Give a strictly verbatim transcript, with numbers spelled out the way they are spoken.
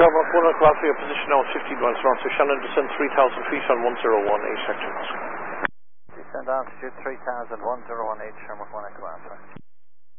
Shamrock one o'clock for your position now fifteen miles north, so Shannon descend three thousand feet on one zero one eight Hector Oscar. Descend altitude three thousand, one zero one eight, Shamrock one o'clock.